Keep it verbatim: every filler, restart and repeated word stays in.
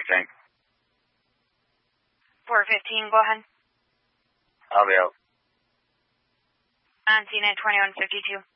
tank. four fifteen, go ahead. I'll be out. On scene at twenty-one fifty-two.